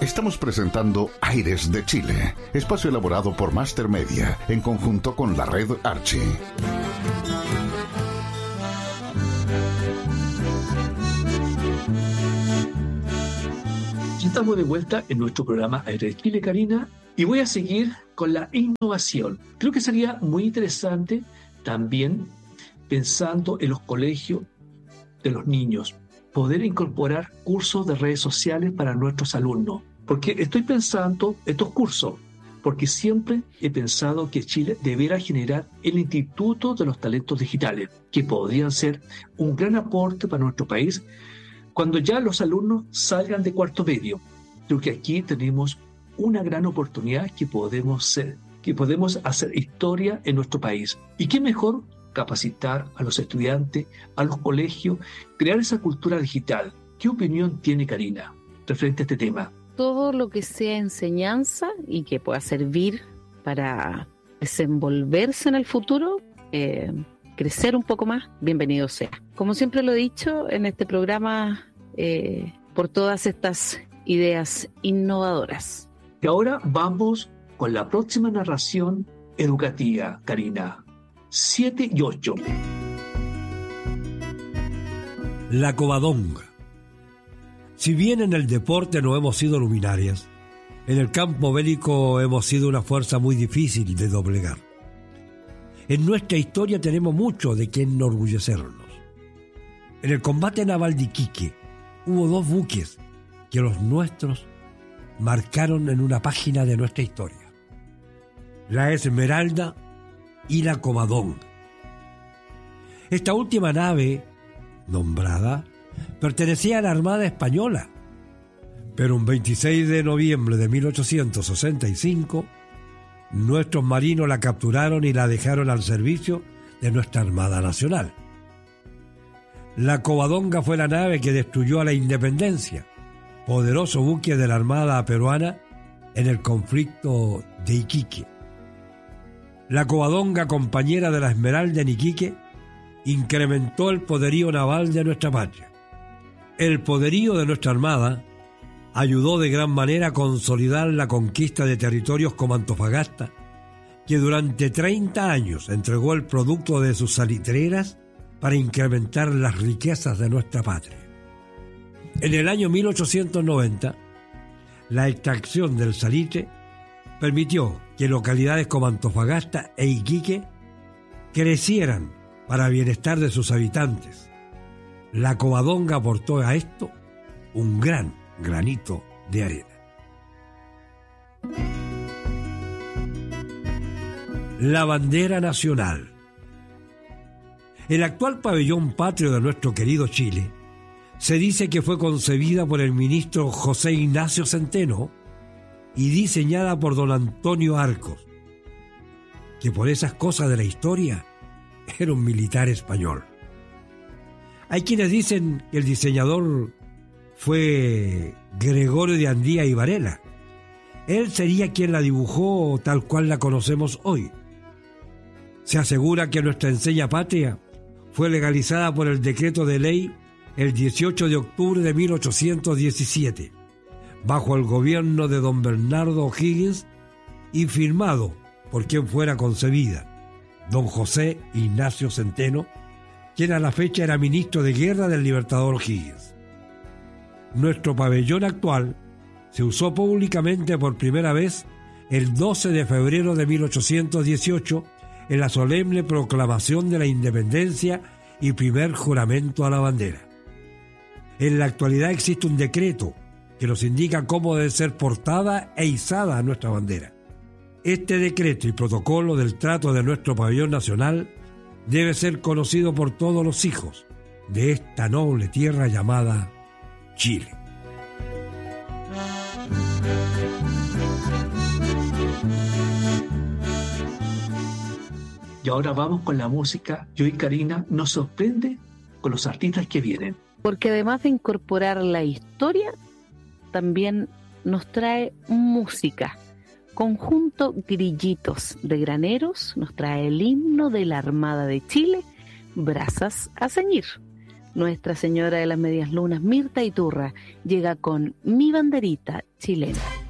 Estamos presentando Aires de Chile, espacio elaborado por Master Media en conjunto con la red Archie. Ya estamos de vuelta en nuestro programa Aires de Chile, Karina, y voy a seguir con la innovación. Creo que sería muy interesante también, pensando en los colegios de los niños, poder incorporar cursos de redes sociales para nuestros alumnos. Porque estoy pensando estos cursos, porque siempre he pensado que Chile debiera generar el Instituto de los Talentos Digitales, que podrían ser un gran aporte para nuestro país cuando ya los alumnos salgan de cuarto medio. Creo que aquí tenemos una gran oportunidad que podemos hacer historia en nuestro país. ¿Y qué mejor? Capacitar a los estudiantes, a los colegios, crear esa cultura digital. ¿Qué opinión tiene Karina referente a este tema? Todo lo que sea enseñanza y que pueda servir para desenvolverse en el futuro, crecer un poco más, bienvenido sea. Como siempre lo he dicho en este programa, por todas estas ideas innovadoras. Y ahora vamos con la próxima narración educativa, Karina. 7 y 8. La Covadonga. Si bien en el deporte no hemos sido luminarias, en el campo bélico hemos sido una fuerza muy difícil de doblegar. En nuestra historia tenemos mucho de qué enorgullecernos. En el combate naval de Iquique hubo 2 buques que los nuestros marcaron en una página de nuestra historia: la Esmeralda y la Covadonga. Esta última nave nombrada pertenecía a la Armada Española, pero un 26 de noviembre de 1865 nuestros marinos la capturaron y la dejaron al servicio de nuestra Armada Nacional. La Covadonga fue la nave que destruyó a la Independencia, poderoso buque de la Armada peruana en el conflicto de Iquique. La Covadonga, compañera de la Esmeralda en Iquique, incrementó el poderío naval de nuestra patria. El poderío de nuestra Armada ayudó de gran manera a consolidar la conquista de territorios como Antofagasta, que durante 30 años entregó el producto de sus salitreras para incrementar las riquezas de nuestra patria. En el año 1890, la extracción del salitre permitió que localidades como Antofagasta e Iquique crecieran para bienestar de sus habitantes. La Covadonga aportó a esto un gran granito de arena. La bandera nacional. El actual pabellón patrio de nuestro querido Chile se dice que fue concebida por el ministro José Ignacio Centeno y diseñada por don Antonio Arcos, que por esas cosas de la historia era un militar español. Hay quienes dicen que el diseñador fue Gregorio de Andía y Varela. Él sería quien la dibujó tal cual la conocemos hoy. Se asegura que nuestra enseña patria fue legalizada por el decreto de ley el 18 de octubre de 1817, bajo el gobierno de don Bernardo O'Higgins y firmado por quien fuera concebida, don José Ignacio Centeno, quien a la fecha era ministro de guerra del libertador O'Higgins. Nuestro pabellón actual se usó públicamente por primera vez el 12 de febrero de 1818 en la solemne proclamación de la independencia y primer juramento a la bandera. En la actualidad existe un decreto que nos indica cómo debe ser portada e izada nuestra bandera. Este decreto y protocolo del trato de nuestro pabellón nacional debe ser conocido por todos los hijos de esta noble tierra llamada Chile. Y ahora vamos con la música. Y hoy Karina nos sorprende con los artistas que vienen. Porque además de incorporar la historia, también nos trae música. Conjunto Grillitos de Graneros nos trae el himno de la Armada de Chile, Brazas a ceñir. Nuestra Señora de las Medias Lunas, Mirta Iturra, llega con Mi Banderita Chilena.